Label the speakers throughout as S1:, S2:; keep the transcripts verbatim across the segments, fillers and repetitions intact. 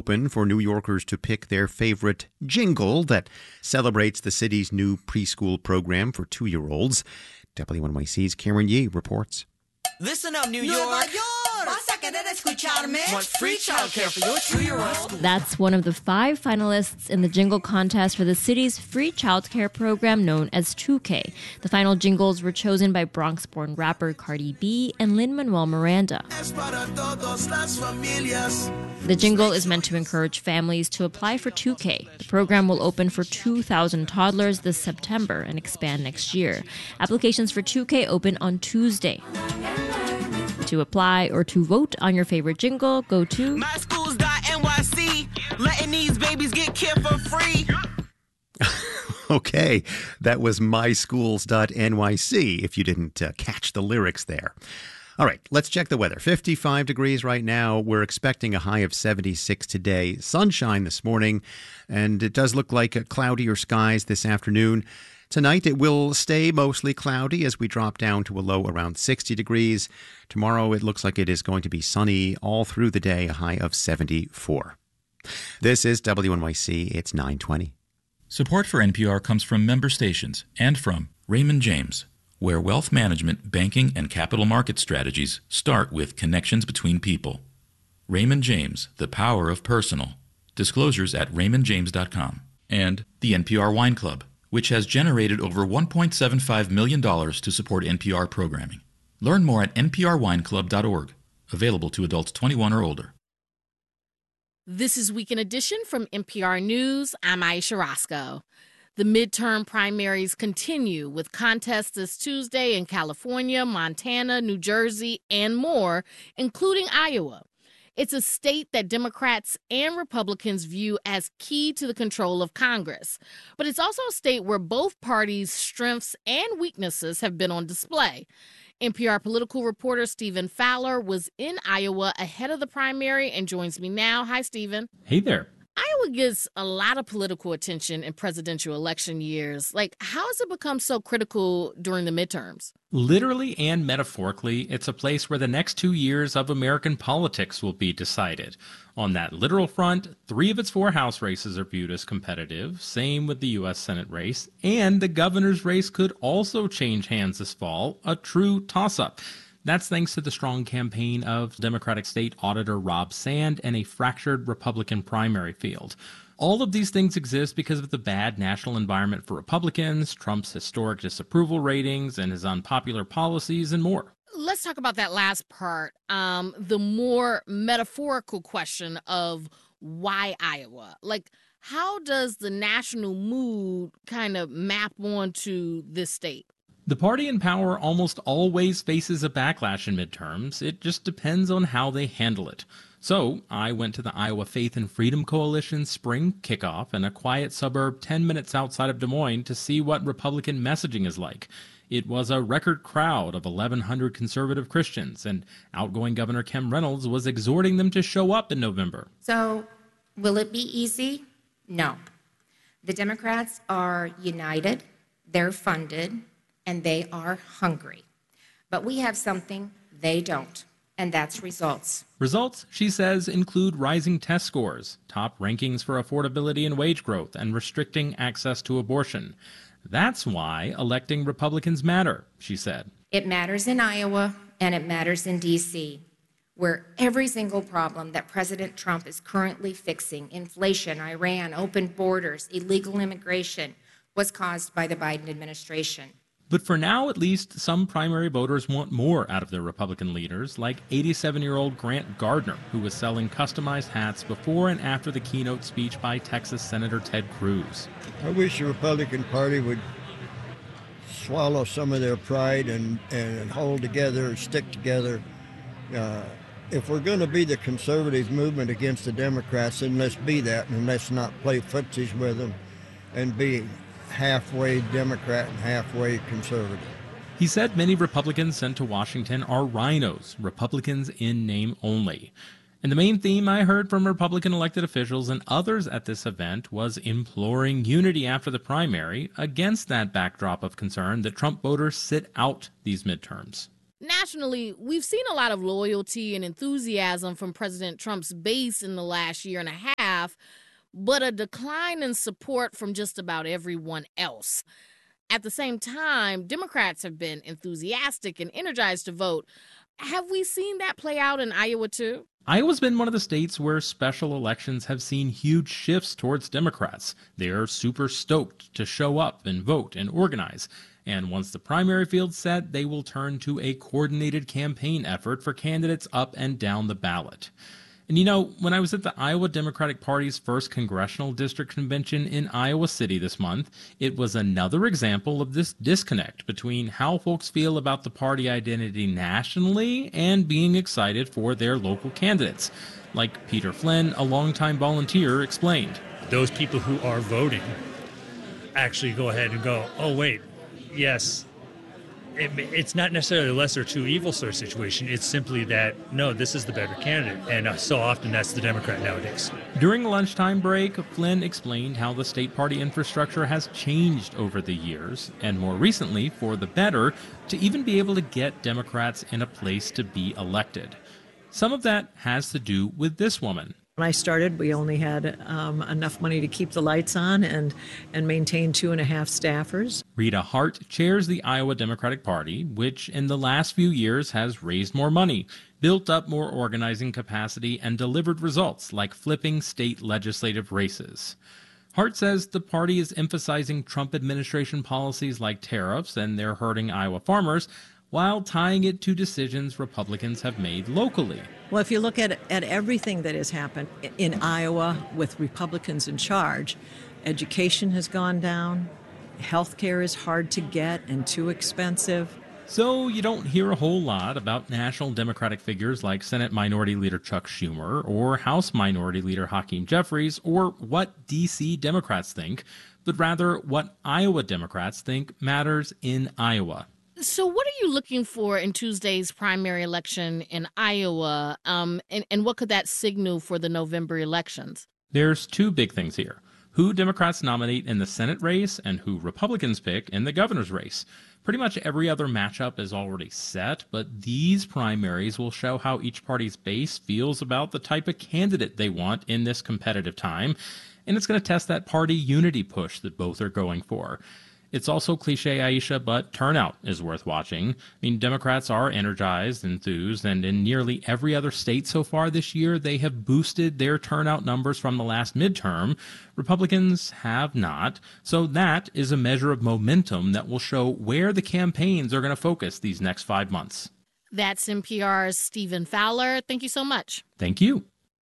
S1: open for New Yorkers to pick their favorite jingle that celebrates the city's new preschool program for two-year-olds. W N Y C's Karen Yee reports.
S2: Listen up, New York. Nueva York. Vas a querer escucharme? Want free childcare for your two-year-old?
S3: That's one of the five finalists in the jingle contest for the city's free childcare program known as two K. The final jingles were chosen by Bronx-born rapper Cardi B and Lin-Manuel Miranda. The jingle is meant to encourage families to apply for two K. The program will open for two thousand toddlers this September and expand next year. Applications for two K open on Tuesday. To apply or to vote on your favorite jingle, go to
S2: my schools dot N Y C, letting these babies get care for free.
S1: Okay, that was my schools dot N Y C, if you didn't uh, catch the lyrics there. All right, let's check the weather. fifty-five degrees right now. We're expecting a high of seventy-six today. Sunshine this morning, and it does look like a cloudier skies this afternoon. Tonight, it will stay mostly cloudy as we drop down to a low around sixty degrees. Tomorrow, it looks like it is going to be sunny all through the day, a high of seventy-four. This is W N Y C. It's nine twenty.
S4: Support for N P R comes from member stations and from Raymond James, where wealth management, banking, and capital market strategies start with connections between people. Raymond James, the power of personal. Disclosures at raymond james dot com. And the N P R Wine Club, which has generated over one point seven five million dollars to support N P R programming. Learn more at n p r wine club dot org. Available to adults twenty-one or older.
S5: This is Weekend Edition from N P R News. I'm Aisha Roscoe. The midterm primaries continue with contests this Tuesday in California, Montana, New Jersey, and more, including Iowa. It's a state that Democrats and Republicans view as key to the control of Congress. But it's also a state where both parties' strengths and weaknesses have been on display. N P R political reporter Stephen Fowler was in Iowa ahead of the primary and joins me now. Hi, Stephen.
S6: Hey there.
S5: Iowa gets a lot of political attention in presidential election years. Like, how has it become so critical during the midterms?
S6: Literally and metaphorically, it's a place where the next two years of American politics will be decided. On that literal front, three of its four House races are viewed as competitive, same with the U S Senate race, and the governor's race could also change hands this fall, a true toss-up. That's thanks to the strong campaign of Democratic State Auditor Rob Sand and a fractured Republican primary field. All of these things exist because of the bad national environment for Republicans, Trump's historic disapproval ratings, and his unpopular policies, and more.
S5: Let's talk about that last part, um, the more metaphorical question of why Iowa? Like, how does the national mood kind of map onto this state?
S6: The party in power almost always faces a backlash in midterms. It just depends on how they handle it. So I went to the Iowa Faith and Freedom Coalition's spring kickoff in a quiet suburb ten minutes outside of Des Moines to see what Republican messaging is like. It was a record crowd of eleven hundred conservative Christians, and outgoing Governor Kim Reynolds was exhorting them to show up in November.
S7: So will it be easy? No. The Democrats are united, they're funded, and they are hungry. But we have something they don't, and that's results.
S6: Results, she says, include rising test scores, top rankings for affordability and wage growth, and restricting access to abortion. That's why electing Republicans matter, she said.
S7: It matters in Iowa, and it matters in D C, where every single problem that President Trump is currently fixing, inflation, Iran, open borders, illegal immigration, was caused by the Biden administration.
S6: But for now, at least, some primary voters want more out of their Republican leaders, like eighty-seven-year-old Grant Gardner, who was selling customized hats before and after the keynote speech by Texas Senator Ted Cruz.
S8: I wish the Republican Party would swallow some of their pride and, and hold together and stick together. Uh, if we're going to be the conservative movement against the Democrats, then let's be that, and let's not play footsies with them and be halfway Democrat and halfway conservative.
S6: He said many Republicans sent to Washington are rhinos, Republicans in name only. And the main theme I heard from Republican elected officials and others at this event was imploring unity after the primary against that backdrop of concern that Trump voters sit out these midterms.
S5: Nationally, we've seen a lot of loyalty and enthusiasm from President Trump's base in the last year and a half, but a decline in support from just about everyone else. At the same time, Democrats have been enthusiastic and energized to vote. Have we seen that play out in Iowa, too?
S6: Iowa's been one of the states where special elections have seen huge shifts towards Democrats. They're super stoked to show up and vote and organize. And once the primary field's set, they will turn to a coordinated campaign effort for candidates up and down the ballot. And you know, when I was at the Iowa Democratic Party's first congressional district convention in Iowa City this month, it was another example of this disconnect between how folks feel about the party identity nationally and being excited for their local candidates. Like Peter Flynn, a longtime volunteer, explained.
S9: Those people who are voting actually go ahead and go, oh, wait, yes, It, it's not necessarily a lesser of two evils sort of situation. It's simply that, no, this is the better candidate. And uh, so often that's the Democrat nowadays.
S6: During a lunchtime break, Flynn explained how the state party infrastructure has changed over the years, and more recently, for the better, to even be able to get Democrats in a place to be elected. Some of that has to do with this woman.
S10: When I started, we only had um, enough money to keep the lights on and, and maintain two and a half staffers.
S6: Rita Hart chairs the Iowa Democratic Party, which in the last few years has raised more money, built up more organizing capacity, and delivered results like flipping state legislative races. Hart says the party is emphasizing Trump administration policies like tariffs, and they're hurting Iowa farmers, while tying it to decisions Republicans have made locally.
S10: Well, if you look at at everything that has happened in Iowa with Republicans in charge, education has gone down, health care is hard to get and too expensive.
S6: So you don't hear a whole lot about national Democratic figures like Senate Minority Leader Chuck Schumer or House Minority Leader Hakeem Jeffries or what D C Democrats think, but rather what Iowa Democrats think matters in Iowa.
S5: So what are you looking for in Tuesday's primary election in Iowa, um, and, and what could that signal for the November elections?
S6: There's two big things here. Who Democrats nominate in the Senate race and who Republicans pick in the governor's race. Pretty much every other matchup is already set, but these primaries will show how each party's base feels about the type of candidate they want in this competitive time, and it's going to test that party unity push that both are going for. It's also cliche, Aisha, but turnout is worth watching. I mean, Democrats are energized, enthused, and in nearly every other state so far this year, they have boosted their turnout numbers from the last midterm. Republicans have not. So that is a measure of momentum that will show where the campaigns are going to focus these next five months.
S5: That's N P R's Stephen Fowler. Thank you so much.
S6: Thank you.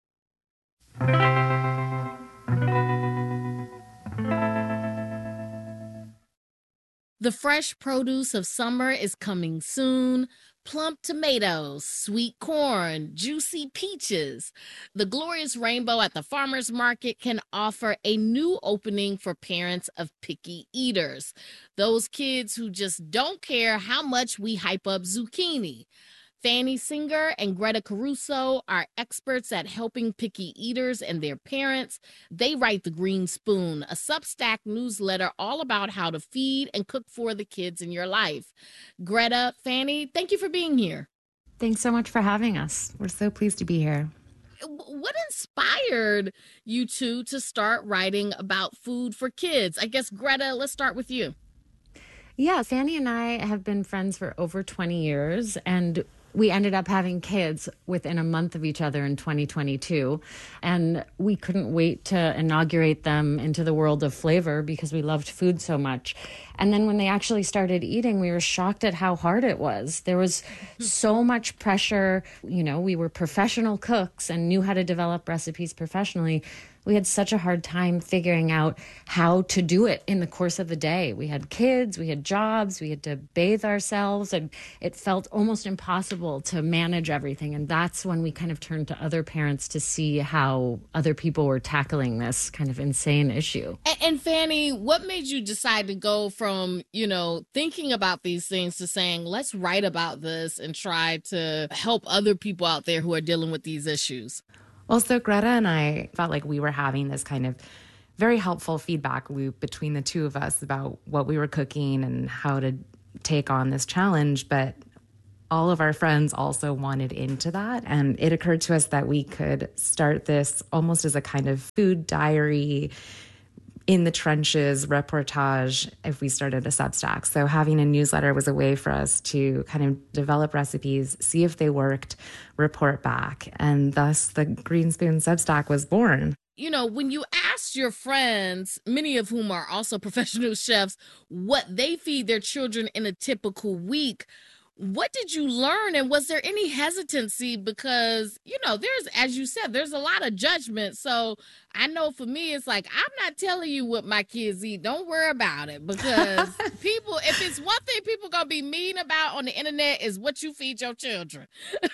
S5: The fresh produce of summer is coming soon. Plump tomatoes, sweet corn, juicy peaches. The glorious rainbow at the farmer's market can offer a new opening for parents of picky eaters. Those kids who just don't care how much we hype up zucchini. Fanny Singer and Greta Caruso are experts at helping picky eaters and their parents. They write The Green Spoon, a Substack newsletter all about how to feed and cook for the kids in your life. Greta, Fanny, thank you for being here.
S11: Thanks so much for having us. We're so pleased to be here.
S5: What inspired you two to start writing about food for kids? I guess, Greta, let's start with you.
S11: Yeah, Fanny and I have been friends for over twenty years, and we ended up having kids within a month of each other in twenty twenty-two, and we couldn't wait to inaugurate them into the world of flavor because we loved food so much. And then when they actually started eating, we were shocked at how hard it was. There was so much pressure. You know, we were professional cooks and knew how to develop recipes professionally. We had such a hard time figuring out how to do it in the course of the day. We had kids, we had jobs, we had to bathe ourselves, and it felt almost impossible to manage everything. And that's when we kind of turned to other parents to see how other people were tackling this kind of insane issue.
S5: And, and Fanny, what made you decide to go from, you know, thinking about these things to saying, let's write about this and try to help other people out there who are dealing with these issues?
S11: Well, so Greta and I felt like we were having this kind of very helpful feedback loop between the two of us about what we were cooking and how to take on this challenge. But
S12: all of our friends also wanted into that. And it occurred to us that we could start this almost as a kind of food diary, in the trenches reportage if we started a Substack. So having a newsletter was a way for us to kind of develop recipes, see if they worked, report back. And thus the Green Spoon Substack was born.
S5: You know, when you asked your friends, many of whom are also professional chefs, what they feed their children in a typical week, what did you learn? And was there any hesitancy? Because, you know, there's, as you said, there's a lot of judgment. So I know for me, it's like, I'm not telling you what my kids eat. Don't worry about it. Because people, if it's one thing people going to be mean about on the internet is what you feed your children.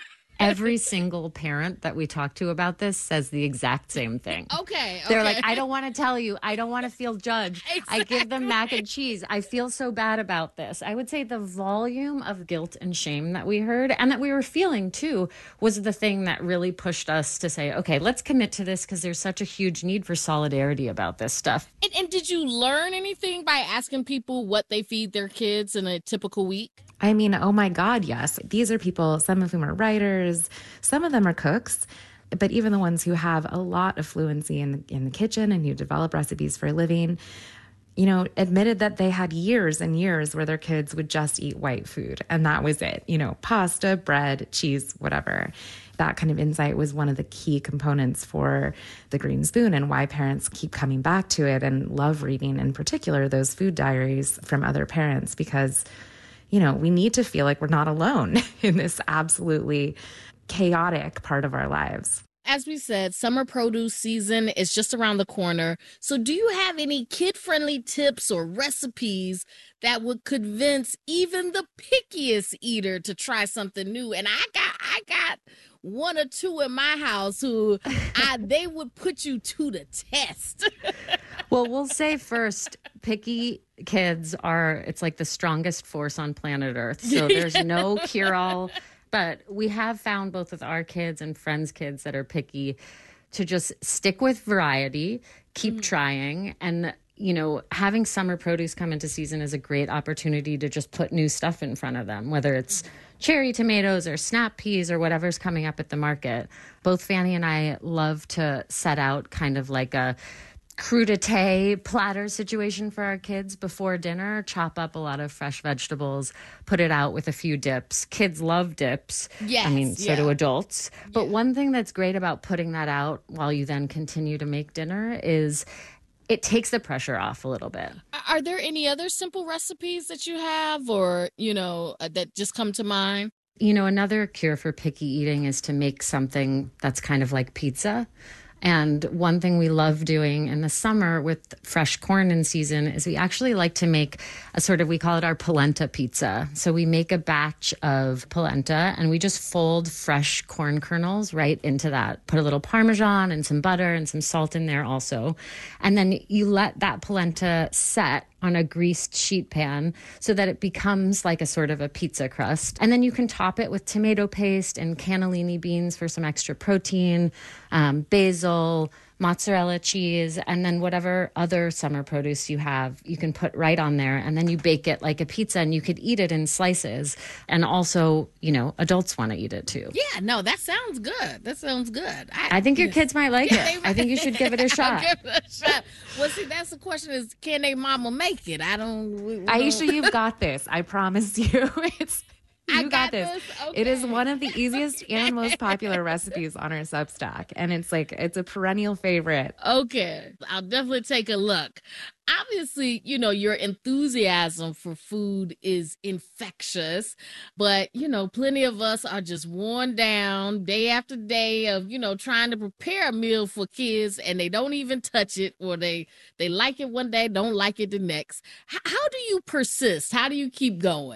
S11: Every single parent that we talk to about this says the exact same thing.
S5: Okay, okay.
S11: They're like, I don't want to tell you. I don't want to feel judged. Exactly. I give them mac and cheese. I feel so bad about this. I would say the volume of guilt and shame that we heard and that we were feeling too was the thing that really pushed us to say, okay, let's commit to this because there's such a huge need for solidarity about this stuff.
S5: And, and did you learn anything by asking people what they feed their kids in a typical week?
S12: I mean, oh my God, yes. These are people, some of whom are writers, some of them are cooks, but even the ones who have a lot of fluency in the, in the kitchen and who develop recipes for a living, you know, admitted that they had years and years where their kids would just eat white food. And that was it, you know, pasta, bread, cheese, whatever. That kind of insight was one of the key components for the Green Spoon and why parents keep coming back to it and love reading, in particular, those food diaries from other parents, because you know, we need to feel like we're not alone in this absolutely chaotic part of our lives.
S5: As we said, summer produce season is just around the corner. So do you have any kid-friendly tips or recipes that would convince even the pickiest eater to try something new? And I got I got one or two in my house who I, they would put you to the test.
S11: Well, we'll say first, picky kids are, it's like the strongest force on planet Earth. So there's no cure-all. But we have found both with our kids and friends' kids that are picky to just stick with variety, keep mm. trying. And, you know, having summer produce come into season is a great opportunity to just put new stuff in front of them, whether it's cherry tomatoes or snap peas or whatever's coming up at the market. Both Fanny and I love to set out kind of like a crudité platter situation for our kids before dinner, chop up a lot of fresh vegetables, put it out with a few dips. Kids love dips.
S5: Yes,
S11: I mean, so
S5: yeah.
S11: do adults. But
S5: Yeah.
S11: one thing that's great about putting that out while you then continue to make dinner is it takes the pressure off a little bit.
S5: Are there any other simple recipes that you have or, you know, uh, that just come to mind?
S11: You know, another cure for picky eating is to make something that's kind of like pizza. And one thing we love doing in the summer with fresh corn in season is we actually like to make a sort of, we call it our polenta pizza. So we make a batch of polenta and we just fold fresh corn kernels right into that. Put a little Parmesan and some butter and some salt in there also. And then you let that polenta set on a greased sheet pan so that it becomes like a sort of a pizza crust. And then you can top it with tomato paste and cannellini beans for some extra protein, um, basil, mozzarella cheese, and then whatever other summer produce you have, you can put right on there. And then you bake it like a pizza and you could eat it in slices. And also, you know, adults want to eat it too.
S5: Yeah, no, that sounds good. That sounds good.
S11: I, I think your kids might like
S5: Yeah,
S11: it. I think you should give it a shot.
S5: Give it a shot. Well, see, that's the question is, can they mama make it? I don't... We, we
S12: Aisha,
S5: don't...
S12: you've got this. I promise you. It's You
S5: I
S12: got,
S5: got
S12: this.
S5: this? Okay.
S12: It is one of the easiest and most popular recipes on our Substack. And it's like, it's a perennial favorite.
S5: Okay, I'll definitely take a look. Obviously, you know, your enthusiasm for food is infectious, but, you know, plenty of us are just worn down day after day of, you know, trying to prepare a meal for kids and they don't even touch it, or they, they like it one day, don't like it the next. H- how do you persist? How do you keep going?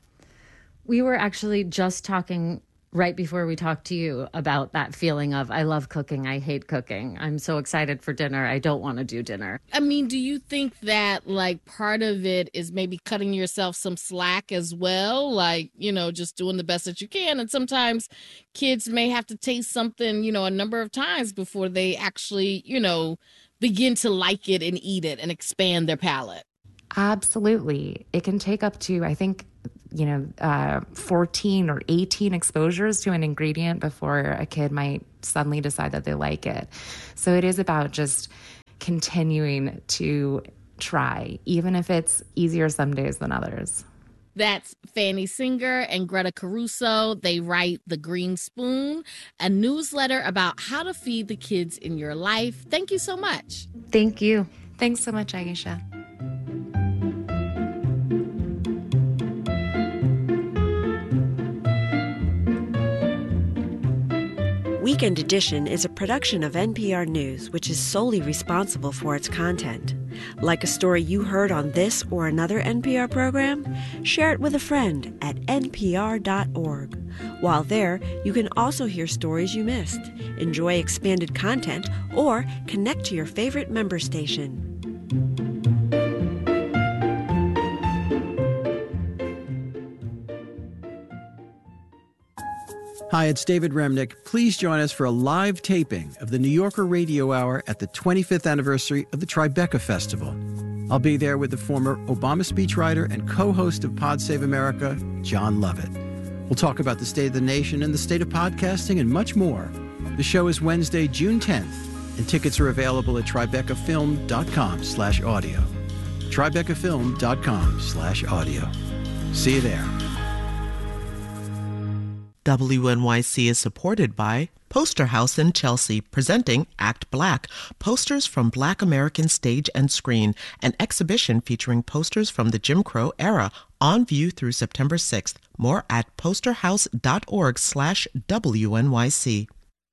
S11: We were actually just talking right before we talked to you about that feeling of, I love cooking, I hate cooking. I'm so excited for dinner, I don't want to do dinner.
S5: I mean, do you think that, like, part of it is maybe cutting yourself some slack as well? Like, you know, just doing the best that you can. And sometimes kids may have to taste something, you know, a number of times before they actually, you know, begin to like it and eat it and expand their palate.
S12: Absolutely. It can take up to, I think, you know, uh, fourteen or eighteen exposures to an ingredient before a kid might suddenly decide that they like it. So it is about just continuing to try, even if it's easier some days than others.
S5: That's Fanny Singer and Greta Caruso. They write The Green Spoon, a newsletter about how to feed the kids in your life. Thank you so much.
S12: Thank you. Thanks so much, Aisha.
S13: Weekend Edition is a production of N P R News, which is solely responsible for its content. Like a story you heard on this or another N P R program? Share it with a friend at N P R dot org. While there, you can also hear stories you missed, enjoy expanded content, or connect to your favorite member station.
S14: Hi, it's David Remnick. Please join us for a live taping of the New Yorker Radio Hour at the twenty-fifth anniversary of the Tribeca Festival. I'll be there with the former Obama speechwriter and co-host of Pod Save America, John Lovett. We'll talk about the state of the nation and the state of podcasting and much more. The show is Wednesday, June tenth, and tickets are available at tribeca film dot com slash audio. tribeca film dot com slash audio. See you there.
S15: W N Y C is supported by Poster House in Chelsea, presenting Act Black, posters from Black American stage and screen, an exhibition featuring posters from the Jim Crow era, on view through September sixth. More at posterhouse.org slash WNYC.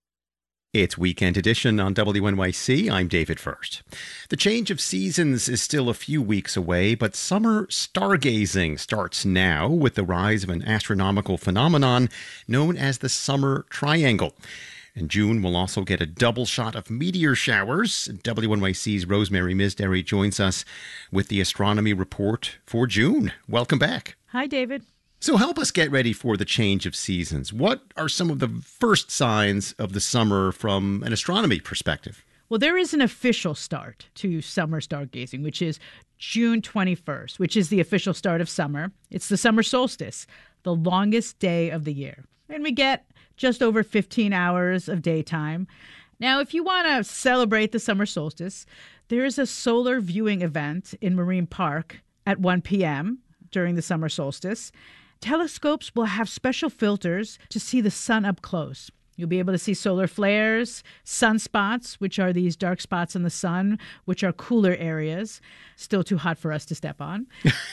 S1: It's Weekend Edition on W N Y C. I'm David First. The change of seasons is still a few weeks away, but summer stargazing starts now with the rise of an astronomical phenomenon known as the Summer Triangle. And June will also get a double shot of meteor showers. W N Y C's Rosemary Misdary joins us with the astronomy report for June. Welcome back.
S16: Hi, David.
S1: So help us get ready for the change of seasons. What are some of the first signs of the summer from an astronomy perspective?
S16: Well, there is an official start to summer stargazing, which is June twenty-first, which is the official start of summer. It's the summer solstice, the longest day of the year. And we get just over fifteen hours of daytime. Now, if you want to celebrate the summer solstice, there is a solar viewing event in Marine Park at one p.m. during the summer solstice. Telescopes will have special filters to see the sun up close. You'll be able to see solar flares, sunspots, which are these dark spots in the sun, which are cooler areas, still too hot for us to step on,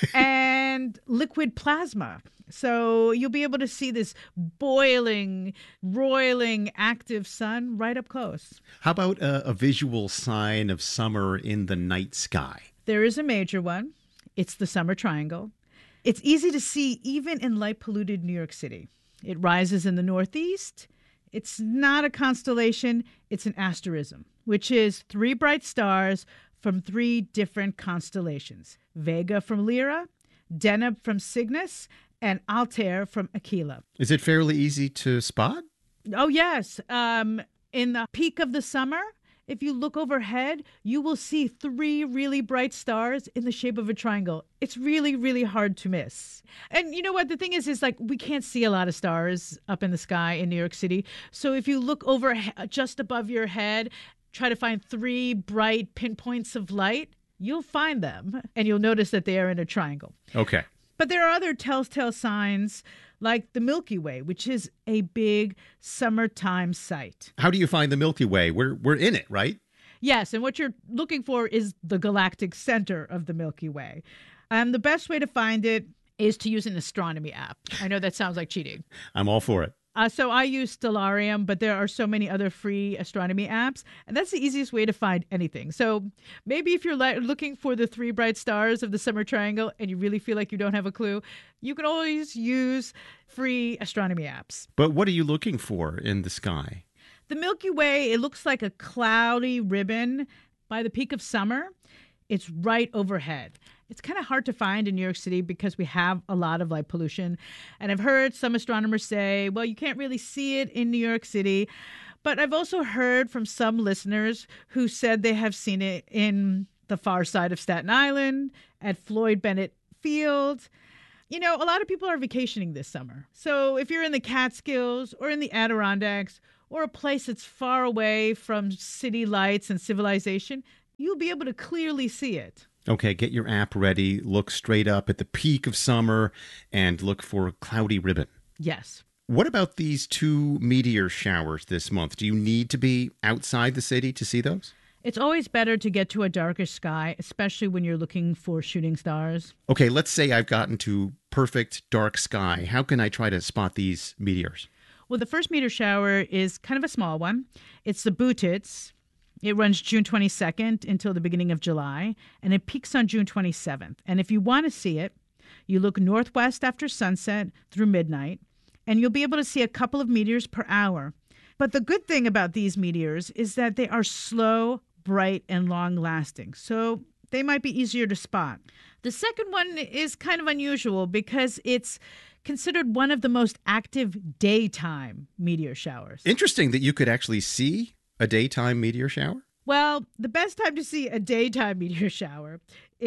S16: and liquid plasma. So you'll be able to see this boiling, roiling, active sun right up close.
S1: How about a, a visual sign of summer in the night sky?
S16: There is a major one. It's the Summer Triangle. It's easy to see even in light-polluted New York City. It rises in the northeast. It's not a constellation. It's an asterism, which is three bright stars from three different constellations. Vega from Lyra, Deneb from Cygnus, and Altair from Aquila.
S1: Is it fairly easy to spot?
S16: Oh, yes. Um, in the peak of the summer, if you look overhead, you will see three really bright stars in the shape of a triangle. It's really, really hard to miss. And you know what? The thing is, is like we can't see a lot of stars up in the sky in New York City. So if you look over just above your head, try to find three bright pinpoints of light, you'll find them. And you'll notice that they are in a triangle.
S1: Okay.
S16: But there are other telltale signs like the Milky Way, which is a big summertime sight.
S1: How do you find the Milky Way? We're we're in it, right?
S16: Yes, and what you're looking for is the galactic center of the Milky Way. Um, the best way to find it is to use an astronomy app. I know that sounds like cheating.
S1: I'm all for it.
S16: Uh, so I use Stellarium, but there are so many other free astronomy apps, and that's the easiest way to find anything. So maybe if you're li- looking for the three bright stars of the Summer Triangle and you really feel like you don't have a clue, you can always use free astronomy apps.
S1: But what are you looking for in the sky?
S16: The Milky Way, it looks like a cloudy ribbon by the peak of summer. It's right overhead. It's kind of hard to find in New York City because we have a lot of light pollution. And I've heard some astronomers say, well, you can't really see it in New York City. But I've also heard from some listeners who said they have seen it in the far side of Staten Island, at Floyd Bennett Field. You know, a lot of people are vacationing this summer. So if you're in the Catskills or in the Adirondacks or a place that's far away from city lights and civilization, you'll be able to clearly see it.
S1: Okay, get your app ready, look straight up at the peak of summer, and look for a cloudy ribbon.
S16: Yes.
S1: What about these two meteor showers this month? Do you need to be outside the city to see those?
S16: It's always better to get to a darker sky, especially when you're looking for shooting stars.
S1: Okay, let's say I've gotten to perfect dark sky. How can I try to spot these meteors?
S16: Well, the first meteor shower is kind of a small one. It's the Butitz. It runs June twenty-second until the beginning of July, and it peaks on June twenty-seventh. And if you want to see it, you look northwest after sunset through midnight, and you'll be able to see a couple of meteors per hour. But the good thing about these meteors is that they are slow, bright, and long-lasting, so they might be easier to spot. The second one is kind of unusual because it's considered one of the most active daytime meteor showers.
S1: Interesting that you could actually see a daytime meteor shower?
S16: Well, the best time to see a daytime meteor shower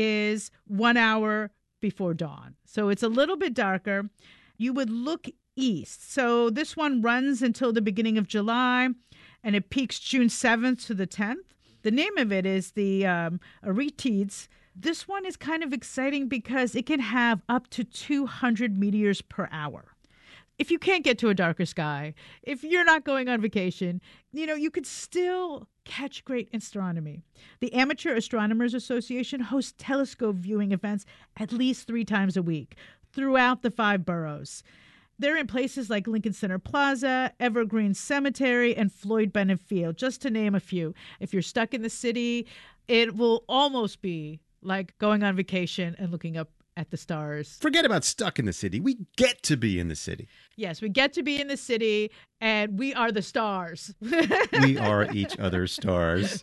S16: is one hour before dawn. So it's a little bit darker. You would look east. So this one runs until the beginning of July, and it peaks June seventh to the tenth. The name of it is the um, Aretides. This one is kind of exciting because it can have up to two hundred meteors per hour. If you can't get to a darker sky, if you're not going on vacation, you know, you could still catch great astronomy. The Amateur Astronomers Association hosts telescope viewing events at least three times a week throughout the five boroughs. They're in places like Lincoln Center Plaza, Evergreen Cemetery, and Floyd Bennett Field, just to name a few. If you're stuck in the city, it will almost be like going on vacation and looking up at the stars.
S1: Forget about stuck in the city. We get to be in the city.
S16: Yes, we get to be in the city, and we are the stars.
S1: We are each other's stars.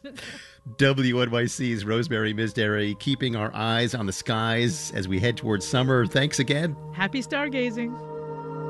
S1: W N Y C's Rosemary Misdary keeping our eyes on the skies as we head towards summer. Thanks again.
S16: Happy stargazing.